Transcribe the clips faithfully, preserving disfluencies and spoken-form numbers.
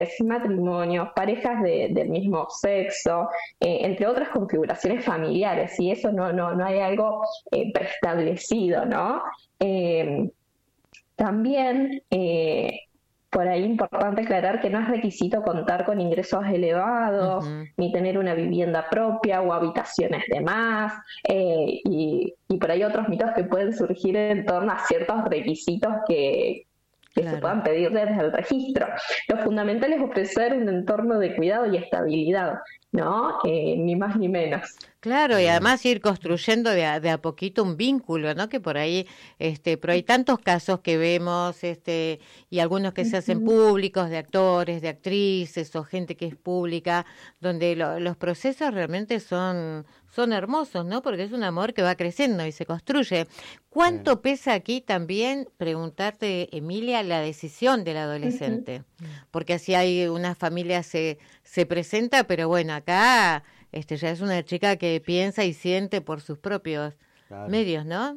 matrimonios, parejas de, del mismo sexo, eh, entre otras configuraciones familiares, y eso no, no, no hay algo eh, preestablecido, ¿no? Eh, también, eh, por ahí importante aclarar que no es requisito contar con ingresos elevados, Ujú. ni tener una vivienda propia o habitaciones de más, eh, y, y por ahí otros mitos que pueden surgir en torno a ciertos requisitos que, que se Claro. puedan pedir desde el registro. Lo fundamental es ofrecer un entorno de cuidado y estabilidad, ¿no? Eh, ni más ni menos. Claro, y Bien. además ir construyendo de a, de a poquito un vínculo, ¿no? Que por ahí, este, pero hay tantos casos que vemos, este, y algunos que se hacen Ujú. públicos de actores, de actrices o gente que es pública, donde lo- los procesos realmente son son hermosos, ¿no? Porque es un amor que va creciendo y se construye. Sí. ¿Cuánto pesa aquí también preguntarte, Emilia, la decisión del Ujú. adolescente? Porque así hay una familia se se presenta, pero bueno, acá este ya es una chica que piensa y siente por sus propios Claro. medios, ¿no?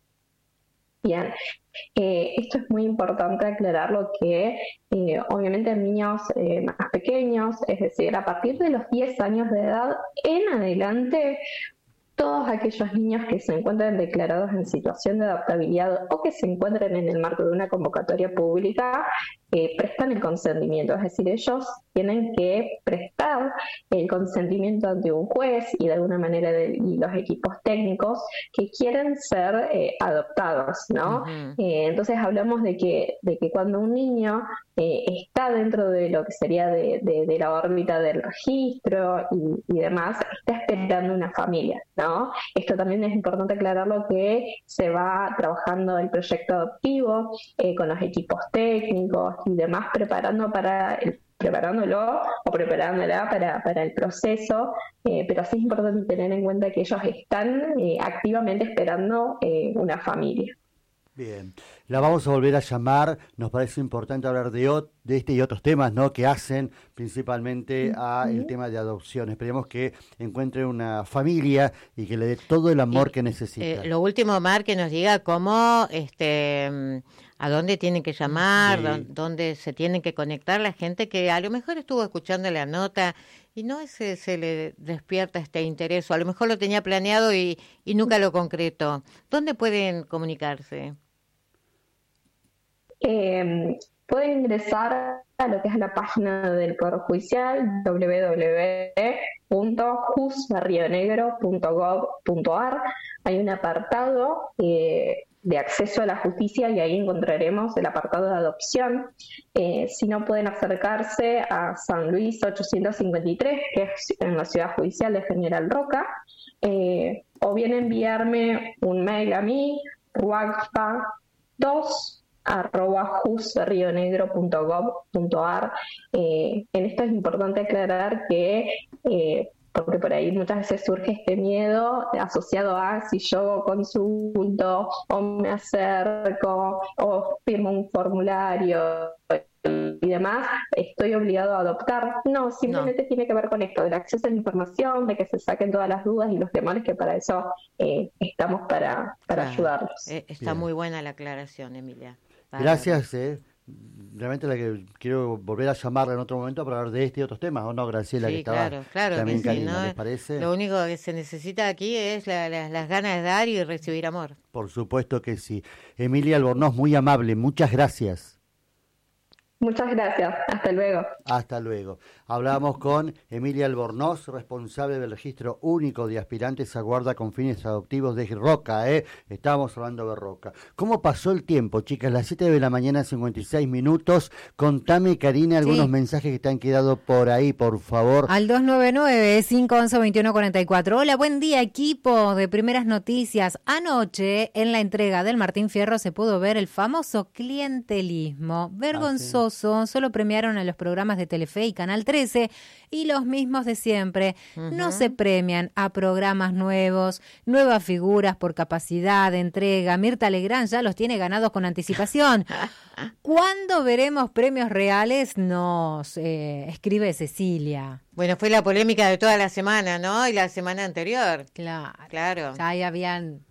Bien. Eh, esto es muy importante aclararlo que eh, obviamente en niños eh, más pequeños, es decir, a partir de los diez años de edad en adelante, todos aquellos niños que se encuentren declarados en situación de adaptabilidad o que se encuentren en el marco de una convocatoria pública eh, prestan el consentimiento, es decir, ellos tienen que prestar el consentimiento ante un juez y de alguna manera de, y los equipos técnicos que quieren ser eh, adoptados, ¿no? Ujú. Eh, entonces hablamos de que, de que cuando un niño eh, está dentro de lo que sería de, de, de la órbita del registro y, y demás, está esperando una familia, ¿no? Esto también es importante aclararlo que se va trabajando el proyecto adoptivo eh, con los equipos técnicos y demás, preparando para el, preparándolo o preparándola para, para el proceso, eh, pero sí es importante tener en cuenta que ellos están eh, activamente esperando eh, una familia. Bien, la vamos a volver a llamar, nos parece importante hablar de, ot- de este y otros temas, ¿no? Que hacen principalmente a el Ujú. tema de adopción. Esperemos que encuentre una familia y que le dé todo el amor Y que eh, necesita. lo último, Mar, que nos diga cómo, este, mm, a dónde tienen que llamar, dó- Sí, dónde se tienen que conectar la gente que a lo mejor estuvo escuchando la nota y no se, se le despierta este interés, o a lo mejor lo tenía planeado y, y nunca lo concretó. ¿Dónde pueden comunicarse? Eh, pueden ingresar a lo que es la página del Poder Judicial, w w w punto jus barrio negro punto gov punto a r. Hay un apartado eh, de acceso a la justicia y ahí encontraremos el apartado de adopción. Eh, si no, pueden acercarse a San Luis ochocientos cincuenta y tres, que es en la ciudad judicial de General Roca, eh, o bien enviarme un mail a mí, ruagpa dos arroba jusrionegro punto gov punto a r. Eh, en esto es importante aclarar que, eh, porque por ahí muchas veces surge este miedo asociado a si yo consulto o me acerco o firmo un formulario y demás, estoy obligado a adoptar. No, No. simplemente tiene que ver con esto, del acceso a la información, de que se saquen todas las dudas y los temores, que para eso eh, estamos para, para Claro, ayudarlos. eh, está bien. muy buena la aclaración, Emilia. Bárbaro. Gracias, eh. Realmente la que quiero volver a llamarla en otro momento para hablar de este y otros temas, ¿o no, Graciela, que Sí, estaba claro, claro que también sí, Karina, ¿les ¿no? parece? Lo único que se necesita aquí es la- la- las ganas de dar y recibir amor. Por supuesto que sí. Emilia Albornoz, muy amable, muchas gracias. Muchas gracias. Hasta luego. Hasta luego. Hablábamos con Emilia Albornoz, responsable del registro único de aspirantes a guarda con fines adoptivos de Roca, ¿eh? Estábamos hablando de Roca. ¿Cómo pasó el tiempo, chicas? Las siete de la mañana, cincuenta y seis minutos. Contame, Karina, algunos Sí. mensajes que te han quedado por ahí, por favor. Al dos nueve nueve, cinco once, veintiuno cuarenta y cuatro. Hola, buen día, equipo de Primeras Noticias. Anoche, en la entrega del Martín Fierro, se pudo ver el famoso clientelismo. Vergonzoso. Solo premiaron a los programas de Telefe y Canal trece y los mismos de siempre. Ujú. No se premian a programas nuevos, nuevas figuras por capacidad de entrega. Mirta Legrand ya los tiene ganados con anticipación. ¿Cuándo veremos premios reales? Nos eh, escribe Cecilia. Bueno, fue la polémica de toda la semana, ¿no? Y la semana anterior. Claro. Claro. Ya ahí habían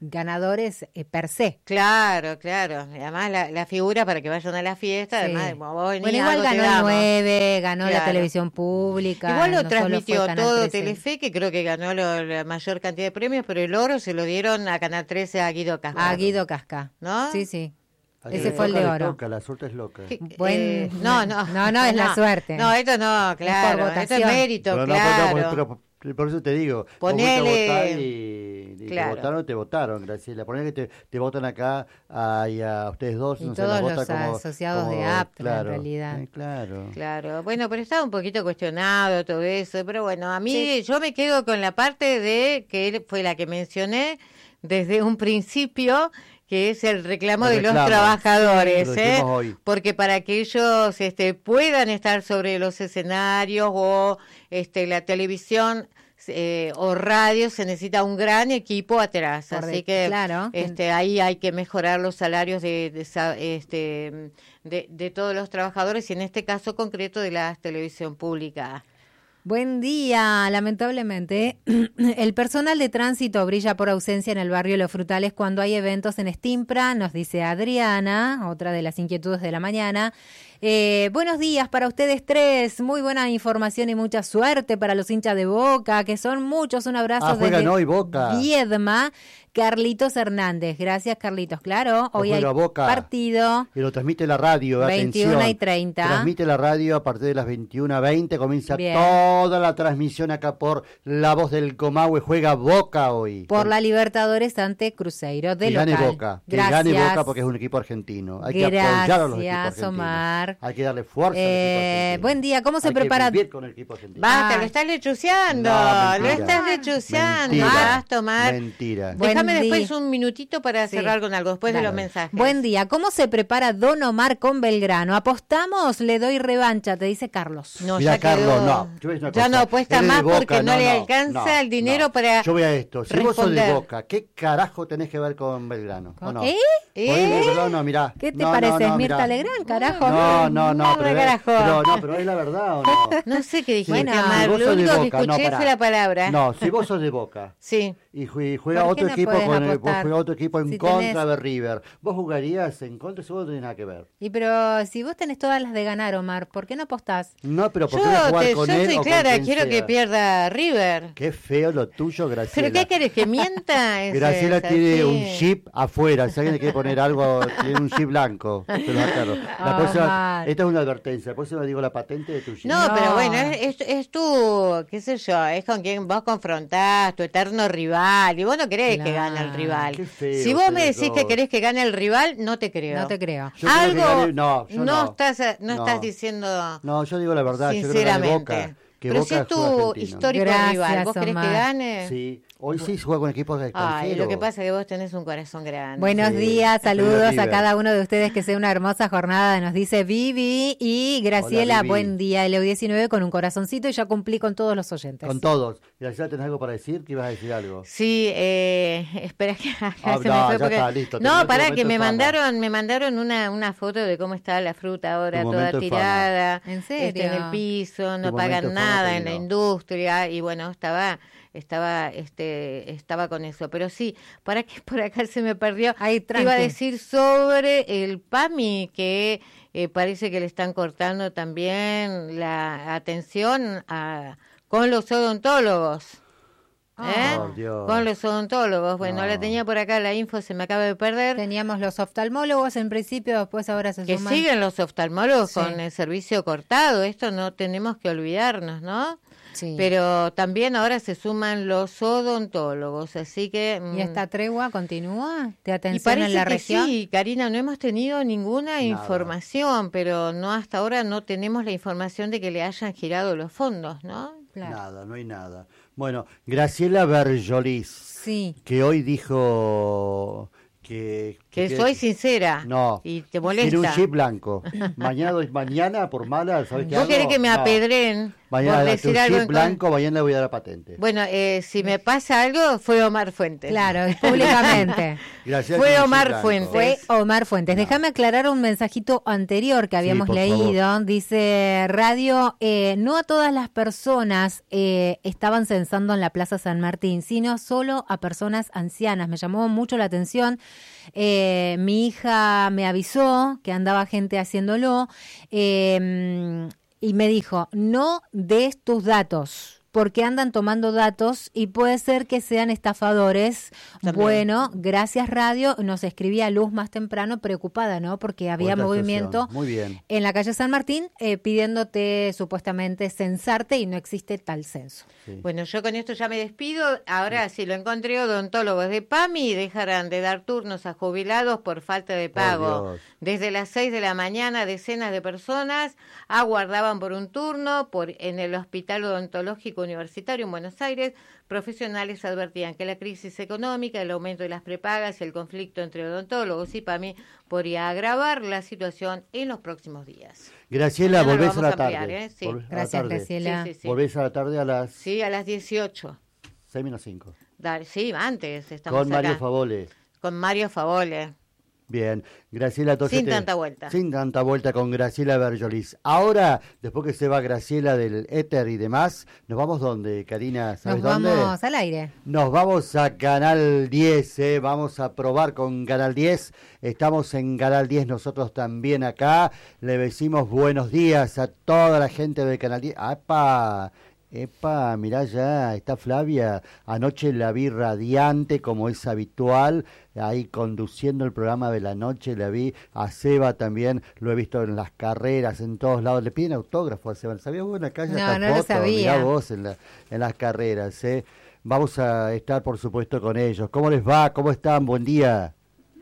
ganadores eh, per se. Claro, claro. Y además la, la figura para que vayan a la fiesta, Sí. además, como vos venís, Bueno, igual algo te ganó el damos. nueve, ganó la Claro. televisión pública. Igual lo no solo transmitió fue Canal todo trece. Telefe, que creo que ganó lo- la mayor cantidad de premios, pero el oro se lo dieron a Canal trece a Guido Casca. A Guido Casca. ¿No? Sí, sí. A que Ese le fue el toca, de le oro. toca, la suerte es loca. Que- Buen- eh, no, no. No, no, es la suerte. No, esto no, claro. por Esto es votación. mérito, Pero no, claro. pero, pero, pero por eso te digo, Ponele- vos fuiste a votar y, y Claro. te votaron, te votaron, Graciela. Ponele que te, te votan acá a, y a ustedes dos. Y no se todos las vota los como- asociados como- de APTRA, en claro, realidad. eh, claro. Claro, bueno, pero estaba un poquito cuestionado todo eso, pero bueno, a mí yo me quedo con la parte de que él fue la que mencioné desde un principio, que es el reclamo El de los reclamo. trabajadores, Sí, lo ¿eh? dijimos hoy. Porque para que ellos este, puedan estar sobre los escenarios o este, la televisión eh, o radio se necesita un gran equipo atrás, Por así de- que claro. este, ahí hay que mejorar los salarios de, de, esa- este, de, de todos los trabajadores y en este caso concreto de la televisión pública. Buen día. Lamentablemente, el personal de tránsito brilla por ausencia en el barrio Los Frutales cuando hay eventos en Estimpra, nos dice Adriana, otra de las inquietudes de la mañana. Eh, buenos días para ustedes tres, muy buena información y mucha suerte para los hinchas de Boca, que son muchos. Un abrazo Ah, juegan desde hoy Boca. Viedma, Carlitos Hernández. Gracias, Carlitos. Claro, hoy hay juega Boca. partido. Y lo transmite la radio, veintiuna atención. y treinta. Transmite la radio a partir de las veintiuna veinte, comienza Bien. toda la transmisión acá por La Voz del Comahue, juega Boca hoy. Por la Libertadores ante Cruzeiro de que gane local. Boca, que Gracias. gane Boca porque es un equipo argentino. Hay que apoyar a los equipos Gracias, argentinos. Omar. Hay que darle fuerza al Eh, equipo argentino. buen día, ¿cómo se Hay prepara? que vivir con el equipo argentino. Basta, Ah. lo estás lechuceando, No, lo mentira. estás lechuceando. Mentira. Basta, Omar. Mentira. Buen Déjame día. después un minutito para Sí. cerrar con algo, después Dale. de los mensajes. Buen día, ¿cómo se prepara Don Omar con Belgrano? ¿Apostamos? Le doy revancha, te dice Carlos. No, Mirá, ya quedó. Carlos, no. Yo voy a decir una Ya cosa. no apuesta Eres de más Boca, porque no, le alcanza no, el dinero no. para Yo voy a esto. Si vos sos de responder. Boca, ¿qué carajo tenés que ver con Belgrano? ¿O no? ¿Eh? ¿Eh? Ponele, no, mirá. ¿Qué te No, parece? no, no, ¿Es Mirta mirá. Legrand, carajo? No, no, no, Nada, pero, carajo. pero, no, pero es la verdad o no. No sé qué dijiste, Bueno, Omar. Si vos Lo sos de único que Boca, no, escuché pará. fue la palabra. No, si vos sos de Boca Sí. y jue- juega ¿Por qué otro no equipo podés con el, vos apostar? juega otro equipo en Si contra tenés- de River, ¿vos jugarías en contra? Si vos no tenés nada que ver. Y pero si vos tenés todas las de ganar, Omar, ¿por qué no apostás? No, pero Yo, ¿por qué no jugar te- con yo él estoy o con clara, quien quiero que sea? pierda River. Qué feo lo tuyo, Graciela. ¿Pero qué querés, que mienta? Eso Graciela es tiene así. un chip afuera. Si alguien le quiere poner algo, tiene un chip blanco. Te lo aclaro. La Ah, próxima- mal. esta es una advertencia. La próxima digo la patente de tu chip. No, No. pero bueno, es, es, es tu, qué sé yo, es con quien vos confrontás, tu eterno rival, y vos no querés que Claro. gane el rival. Qué feo Si vos me ustedes decís que dos. querés que gane el rival, no te creo. No te creo. Yo creo que Algo gane- no, yo no. estás, no, No. estás diciendo No, yo digo la verdad. Yo creo que gane sinceramente. Boca. Que pero Boca si es tu juega argentino. histórico Gracias, rival, ¿vos querés que Omar. gane? Sí, hoy sí juega con equipos de Ay, lo que pasa es que vos tenés un corazón grande. Buenos Sí, días, soy de saludos a River. cada uno de ustedes, que sea una hermosa jornada, nos dice Vivi y Graciela, Hola, Vivi. buen día, Leo diecinueve con un corazoncito y ya cumplí con todos los oyentes. Con todos. Graciela, ¿tenés algo para decir? ¿Que ibas a decir algo? Sí, eh, espera que acá Ah, se no, me fue ya porque... está, listo, terminó No, tu pará, momento que me de fama. mandaron, me mandaron una, una foto de cómo está la fruta ahora, Tu toda momento de fama. tirada, ¿En este, en serio? el piso, no Tu momento pagan de fama nada en la terminó. industria y bueno, estaba estaba este estaba con eso, pero sí, para que por acá se me perdió. Ahí, Te iba a tranqui. decir sobre el PAMI que eh, parece que le están cortando también la atención a con los odontólogos. ¿Eh? Por Dios. Con los odontólogos. Bueno, No. la tenía por acá la info, se me acaba de perder. Teníamos los oftalmólogos en principio, después ahora se Que suman. siguen los oftalmólogos Sí. con el servicio cortado. Esto no tenemos que olvidarnos, ¿no? Sí. Pero también ahora se suman los odontólogos, así que... mm, ¿Y esta tregua continúa de y atención parece en la que región? sí, Karina, no hemos tenido ninguna Nada. información, pero no hasta ahora no tenemos la información de que le hayan girado los fondos, ¿no? Claro. Nada, no hay nada. Bueno, Graciela Berjolis, Sí. que hoy dijo Que, Que que- soy sincera. No. Y te Tiene molesta. un chip blanco. Mañana, mañana por mala, ¿sabes qué ¿Vos hago? querés que me No. apedreen Mañana por tu decir algo chip en con- blanco, mañana le voy a dar la patente. Bueno, eh, si me pasa algo, fue Omar Fuentes. Claro, públicamente. Gracias. Fue tiene un chip Omar blanco. Fuentes. Fue Omar Fuentes. Déjame aclarar un mensajito anterior que habíamos por leído. Dice Radio, eh, no a todas las personas eh, estaban censando en la Plaza San Martín, sino solo a personas ancianas. Me llamó mucho la atención. Eh, mi hija me avisó que andaba gente haciéndolo eh, y me dijo, no des tus datos. Porque andan tomando datos y puede ser que sean estafadores. También. Bueno, gracias Radio, nos escribía Luz más temprano preocupada, ¿no? Porque había Buena movimiento asociación. Muy bien. en la calle San Martín eh, pidiéndote supuestamente censarte y no existe tal censo. Sí. Bueno, yo con esto ya me despido. Ahora, si lo encontré odontólogos de PAMI, dejarán de dar turnos a jubilados por falta de Por pago. Dios. Desde las seis de la mañana, decenas de personas aguardaban por un turno por en el Hospital Odontológico Universitario en Buenos Aires. Profesionales advertían que la crisis económica, el aumento de las prepagas y el conflicto entre odontólogos y PAMI podría agravar la situación en los próximos días. Graciela, Mañana lo volvés a la vamos a ampliar, tarde. ¿eh? Sí. Volvés a la Gracias, tarde. Graciela. Sí, sí, sí. Volvés a la tarde a las Sí, a las dieciocho. seis menos cinco. Dar, sí, antes estamos Con acá. Mario Favole. Con Mario Favole. Bien, Graciela, entonces Sin te- tanta vuelta. Sin tanta vuelta con Graciela Bergolis. Ahora, después que se va Graciela del éter y demás, ¿nos vamos dónde, Karina? ¿Sabes Nos dónde? vamos al aire. Nos vamos a Canal diez, ¿eh? Vamos a probar con Canal diez. Estamos en Canal diez nosotros también acá. Le decimos buenos días a toda la gente de Canal diez. ¡Apa! Epa, mirá ya, está Flavia. Anoche la vi radiante como es habitual, ahí conduciendo el programa de la noche, la vi a Seba también, lo he visto en las carreras, en todos lados. Le piden autógrafo a Seba. ¿Sabías vos en la calle? No, esta no lo foto? sabía. Mirá vos en, la- en las carreras, ¿eh? Vamos a estar, por supuesto, con ellos. ¿Cómo les va? ¿Cómo están? Buen día.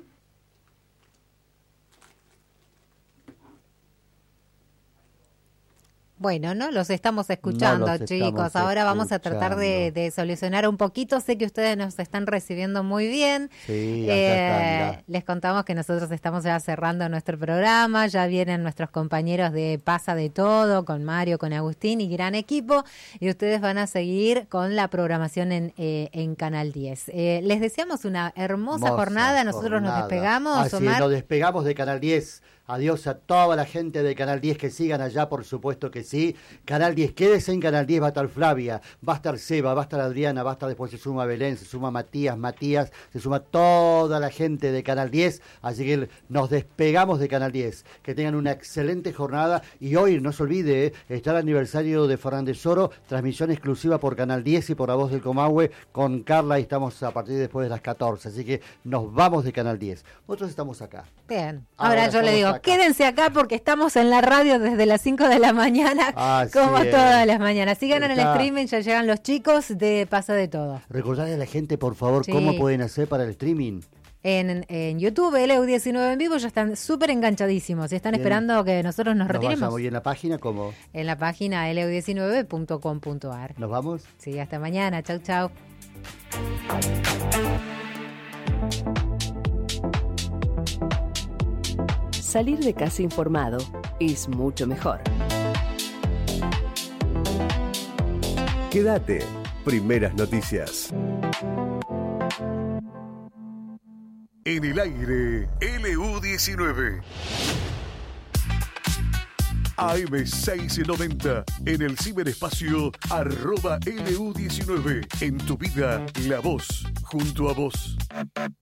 Bueno, no los estamos escuchando, No los chicos. estamos Ahora vamos a tratar de, escuchando. de solucionar un poquito. Sé que ustedes nos están recibiendo muy bien. Sí, acá Eh, están, mirá. les contamos que nosotros estamos ya cerrando nuestro programa. Ya vienen nuestros compañeros de Pasa de Todo, con Mario, con Agustín y gran equipo. Y ustedes van a seguir con la programación en, eh, en Canal diez. Eh, les deseamos una hermosa Hermosa jornada. Nosotros jornada. nos despegamos, Así es, Omar. nos despegamos de Canal diez. Adiós a toda la gente de Canal diez que sigan allá, por supuesto que sí. Canal diez, quédese en Canal diez, va a estar Flavia, va a estar Seba, va a estar Adriana, va a estar después se suma Belén, se suma Matías, Matías, se suma toda la gente de Canal diez. Así que nos despegamos de Canal diez. Que tengan una excelente jornada y hoy, no se olvide, eh, está el aniversario de Fernández Oro, transmisión exclusiva por Canal diez y por La Voz del Comahue con Carla y estamos a partir de después de las catorce. Así que nos vamos de Canal diez. Nosotros estamos acá. Bien, Ahora ahora, yo le estamos digo, acá. quédense acá porque estamos en la radio desde las cinco de la mañana, Así como es. todas las mañanas. Sigan en el Está. streaming, ya llegan los chicos de Pasa de Todo. Recordad a la gente, por favor, Sí. cómo pueden hacer para el streaming. En, en YouTube, L U diecinueve en vivo, ya están súper enganchadísimos y están Bien. esperando que nosotros nos Nos retiremos. vayamos. Y en la página, ¿cómo? En la página L U diecinueve punto com punto a r. ¿Nos vamos? Sí, hasta mañana. Chau, chau. Salir de casa informado es mucho mejor. Quédate. Primeras noticias. En el aire, L U diecinueve. A M seiscientos noventa, en el ciberespacio, arroba L U diecinueve. En tu vida, la voz, junto a vos.